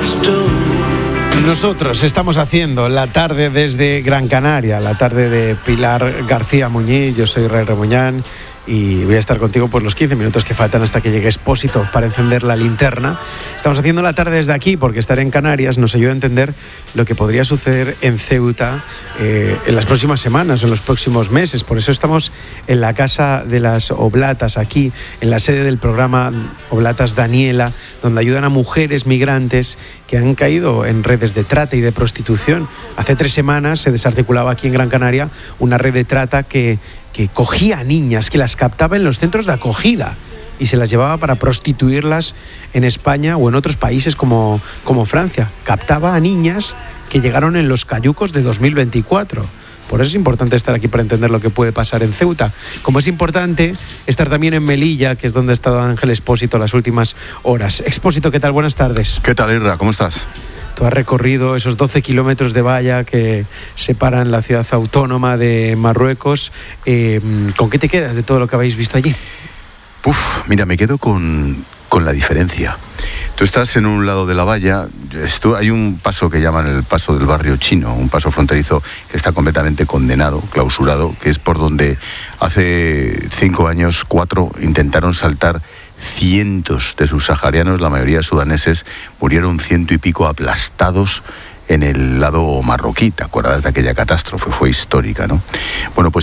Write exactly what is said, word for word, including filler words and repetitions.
Nosotros estamos haciendo la tarde desde Gran Canaria, la tarde de Pilar García Muñiz. Yo soy Ray Remuñán y voy a estar contigo por los quince minutos que faltan hasta que llegue Expósito para encender la linterna. Estamos haciendo la tarde desde aquí porque estar en Canarias nos ayuda a entender lo que podría suceder en Ceuta eh, en las próximas semanas, en los próximos meses. Por eso estamos en la Casa de las Oblatas, aquí en la sede del programa Oblatas Daniela, donde ayudan a mujeres migrantes que han caído en redes de trata y de prostitución. Hace tres semanas se desarticulaba aquí en Gran Canaria una red de trata que que cogía a niñas, que las captaba en los centros de acogida y se las llevaba para prostituirlas en España o en otros países como, como Francia. Captaba a niñas que llegaron en los cayucos de dos mil veinticuatro. Por eso es importante estar aquí para entender lo que puede pasar en Ceuta. Como es importante estar también en Melilla, que es donde ha estado Ángel Expósito las últimas horas. Expósito, ¿qué tal? Buenas tardes. ¿Qué tal, Irra? ¿Cómo estás? Tú has recorrido esos doce kilómetros de valla que separan la ciudad autónoma de Marruecos. Eh, ¿Con qué te quedas de todo lo que habéis visto allí? Uf, mira, me quedo con, con la diferencia. Tú estás en un lado de la valla, esto, hay un paso que llaman el paso del barrio chino, un paso fronterizo que está completamente condenado, clausurado, que es por donde hace cinco años, cuatro, intentaron saltar cientos de subsaharianos, la mayoría sudaneses, murieron ciento y pico aplastados en el lado marroquí. ¿Te acuerdas de aquella catástrofe? Fue histórica, ¿no? Bueno, pues